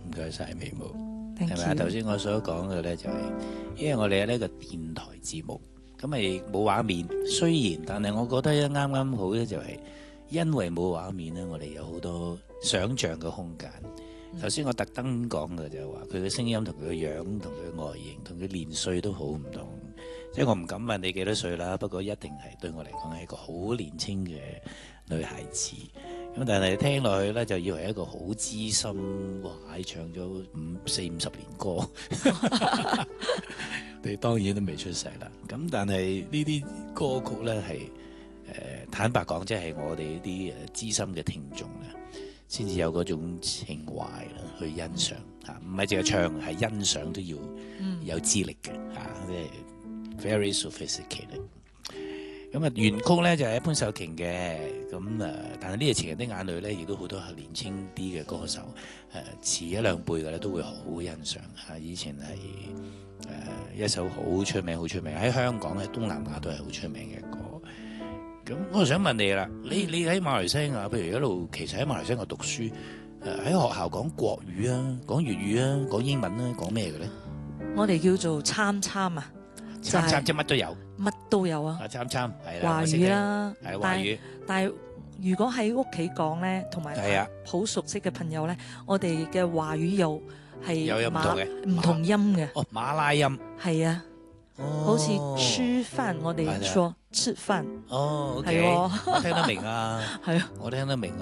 唔該晒眉毛， Thank 係咪啊？ you 頭先我所講嘅咧就係、因為我哋係呢個電台節目，咁咪冇畫面。雖然，但係我覺得啱啱好咧，就係因為冇畫面咧，我哋有好多想像嘅空間。頭先我特登講嘅就係話，佢嘅聲音同佢嘅樣、同佢嘅外形、同佢年歲都好唔同。即係我唔敢問你幾多歲啦，不過一定係對我嚟講係一個好年輕嘅女孩子。咁但係聽落去咧，就以為一個好資深，哇！唱咗40-50年歌，你當然都未出世啦。咁但係呢啲歌曲咧係坦白講，即係我哋呢啲資深嘅聽眾咧，先至有嗰種情懷啦，去欣賞嚇，唔係淨係唱，係欣賞都要有資歷嘅嚇，即係 very sophisticated。咁啊，原曲咧就係潘秀瓊嘅，咁但係呢個情人的眼淚咧，亦都好多係年輕啲嘅歌手，遲一兩輩嘅咧都會好欣賞嚇。以前係一首好出名喺香港喺東南亞都係好出名嘅歌。咁我想問你啦，你喺馬來西亞，譬如一路其實喺馬來西亞讀書，喺學校講國語啊，講粵語啊，講英文啊，講咩嘅咧？ 我哋叫做參啊， 參即乜都有， 乜都有啊。 參係啦， 華語啦， 係華語。 但係如果喺屋企講咧，同埋係啊好熟悉嘅朋友咧，我哋嘅華語又係有唔同嘅， 唔同音嘅。 哦，馬拉音係啊，好似吃飯，我哋說吃飯。 哦，OK， 係喎， 我聽得明啊， 係啊， 我聽得明啊。